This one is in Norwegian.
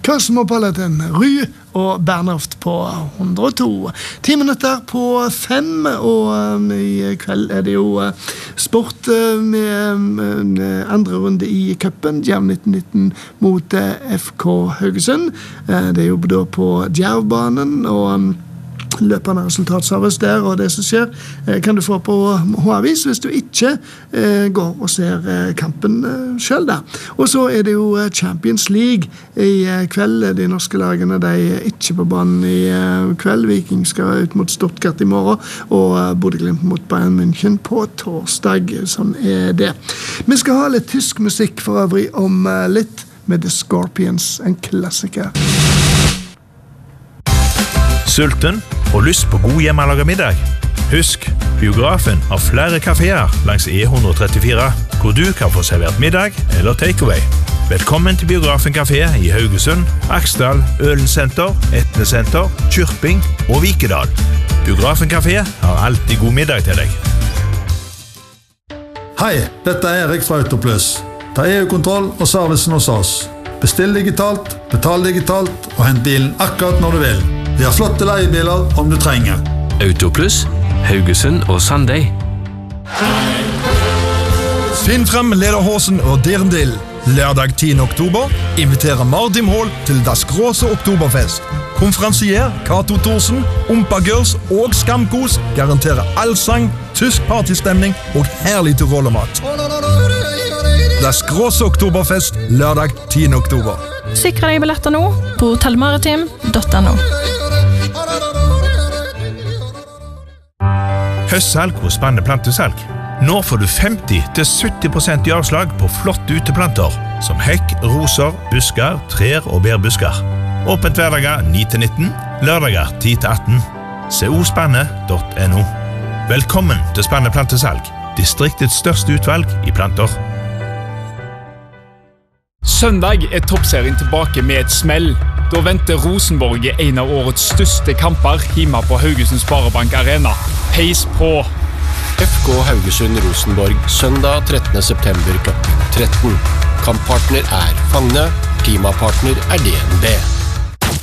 Cosmopolitan, Ry og Bernhoft på 102. 10 minutter på 5, og i kveld det jo sport med andre runde i cupen, Djerv 1919 mot FK Haugesund. Det jo da på Djervbanen, og løpende resultatservice der, og det som skjer kan du få på H-avis hvis du ikke går og ser kampen selv der. Og så det jo Champions League i kveld. De norske lagene de ikke på banen i kveld. Viking skal ut mot Stuttgart i morgen, og Bodø/Glimt mot Bayern München på torsdag. Sånn det. Vi skal ha litt tysk musikk for øvrig om litt med The Scorpions, en klassiker. Sulten og lyst på god hjemmelaget middag? Husk, biografen har flere kaféer langs E134, hvor du kan få servert middag eller takeaway. Velkommen til Biografen Café i Haugesund, Aksdal, Ølensenter, Etnesenter, Kyrping og Vikedal. Biografen Café har alltid god middag til deg. Hei, dette Erik fra Autoplus. Ta EU-kontroll og servicen hos oss. Bestill digitalt, betal digitalt og hent bilen akkurat når du vil. Vi har flotte leiebiler om du trenger. Autoplus, Haugesund og Sandøy. Finn frem Lederhosen og Dirndl. Lørdag 10. oktober inviterer Mardim Hall til Das Große Oktoberfest. Konferansier Kato Thorsen, Ompa Girls og Skamkos garanterer allsang, tysk partystemning og herlig tyrollermat. Das Große Oktoberfest lørdag 10. oktober. Sikre deg billetter nå på hotellmaritim.no. Høstsalg hos Spanne Plantesalg. Nå får du 50-70% i avslag på flotte uteplanter, som hekk, roser, busker, trær og bærbusker. Åpent hverdager 9-19, lørdager 10-18. cospanne.no. Velkommen til Spanne Plantesalg, distriktets største utvalg i planter. Søndag toppserien tilbake med et smell. Da venter Rosenborg en av årets største kamper hjemme på Haugesund Sparebank Arena. Peis på! FK Haugesund Rosenborg, søndag 13. september klokken 13. Kamppartner Fagne, klimapartner DNB.